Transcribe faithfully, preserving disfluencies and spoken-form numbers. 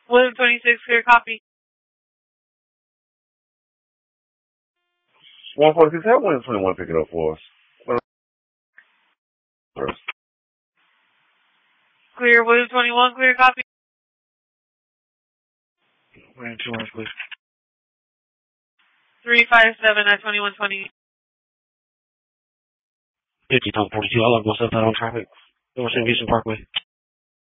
William twenty-six, clear copy. one forty-six, have William twenty-one pick it up for us. First. Clear, William twenty-one, clear copy. William twenty-one, please. three five seven at twenty-one twenty. fifty, Tom forty-two, I love myself out on traffic. North Saint Vincent Parkway.